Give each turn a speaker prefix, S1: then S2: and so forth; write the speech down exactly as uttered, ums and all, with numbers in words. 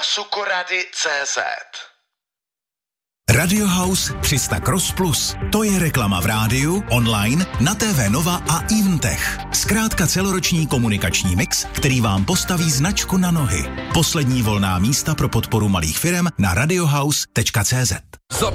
S1: sukorady tečka cé zet.
S2: Radio House tři sta Cross Plus. To je reklama v rádiu, online, na T V Nova a Eventech. Zkrátka celoroční komunikační mix, který vám postaví značku na nohy. Poslední volná místa pro podporu malých firem na radiohouse tečka cé zet.